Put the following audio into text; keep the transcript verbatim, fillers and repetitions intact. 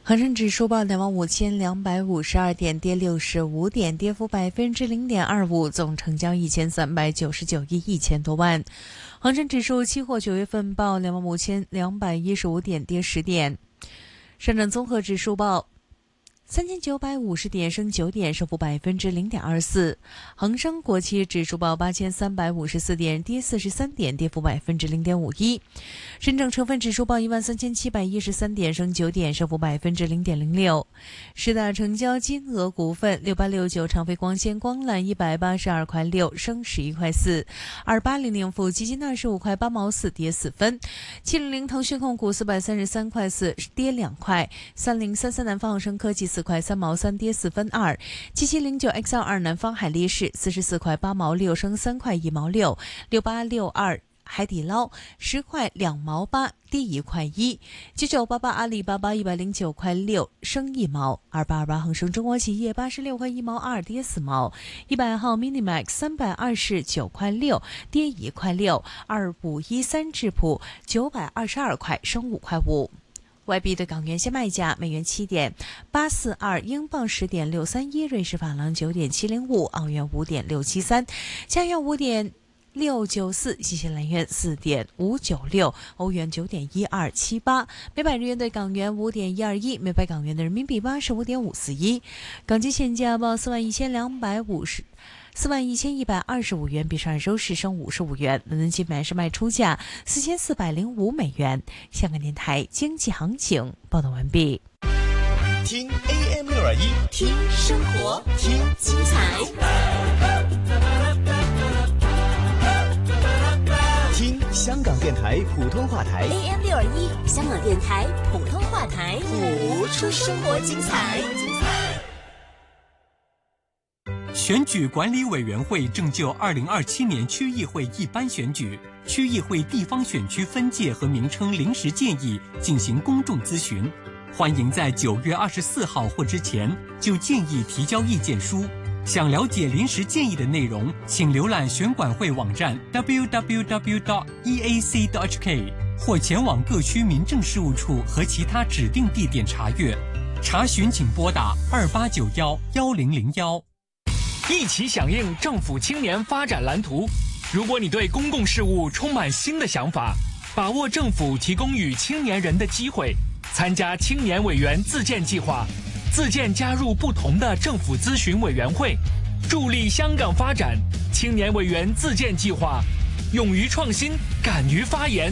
恒生指数报两万五千两百五十二点，跌六十五点，跌幅百分之零点二五，总成交一千三百九十九亿一千多万。恒生指数期货九月份报两万五千两百一十五点，跌十点。上证综合指数报三千九百五十点，升九点，升幅百分之零点二四。恒生国企指数报八千三百五十四点，跌四十三点，跌幅百分之零点五一。深证成分指数报一万三千七百一十三点，升九点，升幅百分之零点零六。十大成交金额股份：六八六九长飞光纤光缆一百八十二块六，升十一块四；二八零零富基金二十五块八毛四，跌四分；七零零腾讯控股四百三十三块四，跌两块；三零三三南方恒生科技四块三毛三，跌四分二；七七零九 X L 二南方海力士四十四块八毛六，升三块一毛六；六八六二海底捞十块两毛八，跌一块一；九九八八阿里巴巴一百零九块六，升一毛；二八二八恒生中国企业八十六块一毛二，跌四毛；一百号 Minimax 三百二十九块六，跌一块六；二五一三智普九百二十二块，升五块五。外币对港元现卖价：美元七点八四二，英镑十点六三一，瑞士法郎九点七零五，澳元五点六七三，加元五点六九四，新西兰元四点五九六，欧元九点一二七八，每百日元对港元五点一二一，每百港元的人民币八十五点五四一。港金现价报四万一千两百五十。四万一千一百二十五元，比上一周市升五十五元。伦敦金买是卖出价四千四百零五美元。香港电台经济行情报道完毕。 听 A M 六二一，听生活，听精彩，听香港电台普通话台 A M 六二一，香港电台普通话台， 谱出生活精彩。 选举管理委员会正就二零二七年区议会一般选举、区议会地方选区分界和名称临时建议进行公众咨询，欢迎在九月二十四号或之前就建议提交意见书。想了解临时建议的内容，请浏览选管会网站 double-u double-u double-u dot e a c dot h k 或前往各区民政事务处和其他指定地点查阅。查询请拨打二八九幺幺零零幺。 一起响应政府青年发展蓝图。如果你对公共事务充满新的想法，把握政府提供与青年人的机会，参加青年委员自荐计划，自荐加入不同的政府咨询委员会，助力香港发展。青年委员自荐计划，勇于创新，敢于发言。